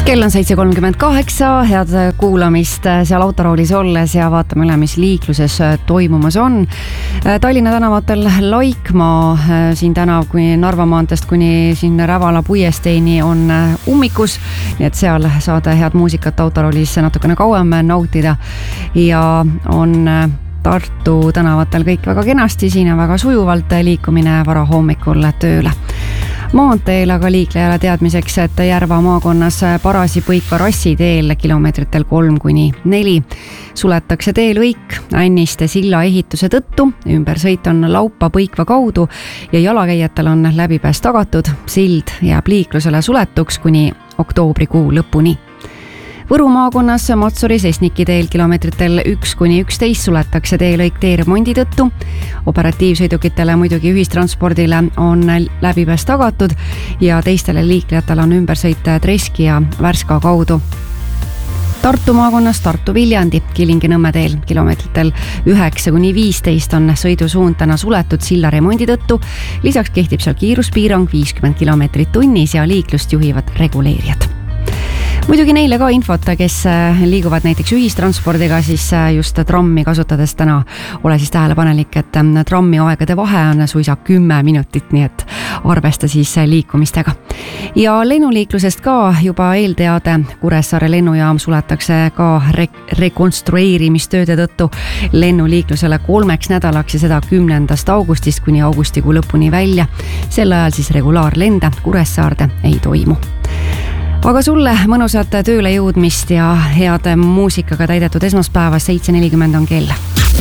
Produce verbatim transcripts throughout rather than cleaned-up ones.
Kell on seitse kolmkümmend kaheksa, head kuulamist seal autoroolis olles ja vaatame üle, mis liikluses toimumas on. Tallinna tänavatel Laikmaa siin tänav kuni Narva maantest kuni siin Rävala puiesteeni on ummikus, nii et seal saada head muusikat autoroolis natukene kauem nautida ja on Tartu tänavatel kõik väga kenasti, siin on väga sujuvalt liikumine vara hommikul tööle. Maanteel aga liiklejale teadmiseks, et Järva maakonnas Parasi-Põikva rassiteel kilomeetritel kolm kuni neli. Suletakse teelõik Änniste silla ehituse tõttu, ümbersõit on Laupa-Põikva kaudu ja jalakäijatel on läbipääs tagatud. Sild jääb liiklusele suletuks kuni oktoobrikuu lõpuni. Võru maakonnas Matsuri-Sesniki teel kilomeetritel üks kuni üksteist suletakse teelõik teeremondi tõttu. Operatiivsõidukitele muidugi ühistranspordile on läbipääs tagatud ja teistele liiklejatele on ümbersõit Treski ja Värska kaudu. Tartu maakonnas Tartu-Viljandi Kilingi-Nõmme teel kilomeetritel üheksa kuni viisteist on sõidusuund täna suletud silla remondi tõttu. Lisaks kehtib seal kiiruspiirang viiskümmend kilomeetrit tunnis ja liiklust juhivad reguleerijad. Muidugi neile ka infot, kes liiguvad näiteks ühistranspordiga, siis just trammi kasutades täna ole siis tähelepanelik, et trammi aegade vahe on suisa kümme minutit, nii et arvesta siis liikumistega. Ja lennuliiklusest ka juba eelteade, Kuressaare lennujaam suletakse ka re- rekonstrueerimistööde tõttu lennuliiklusele kolmeks nädalaks ja seda kümnendast augustist kuni augustikuu lõpuni välja. Sel ajal siis regulaarlende Kuressaarde ei toimu. Aga sulle mõnusat tööle jõudmist ja head muusikaga täidetud esmaspäeva seitse nelikümmend on kell.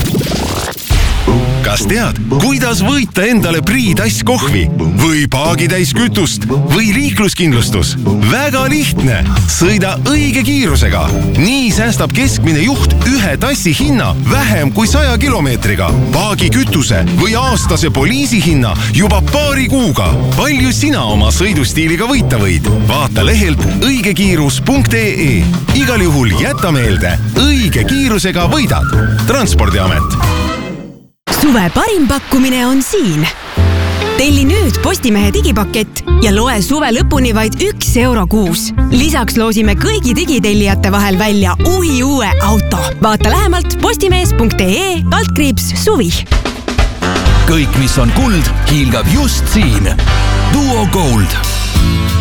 Kas tead, kuidas võita endale Priidass kohvi või paagitäis kütust või liikluskindlustus? Väga lihtne! Sõida õige kiirusega. Nii säästab keskmine juht ühe tassi hinna vähem kui saja kilomeetriga. Paagi kütuse või aastase poliisi hinna juba paari kuuga. Palju sina oma sõidustiiliga võita võid? Vaata lehelt õigekiirus punkt ee. Igal juhul jäta meelde, õige kiirusega võidad. Transpordiamet. Suve parim pakkumine on siin. Telli nüüd Postimehe digipakett ja loe suve lõpuni vaid üks euro kuus. Lisaks loosime kõigi digitellijate vahel välja uhi uue auto. Vaata lähemalt postimees punkt ee kaldkriips suvi. Kõik, mis on kuld, hiilgab just siin. Duo Gold.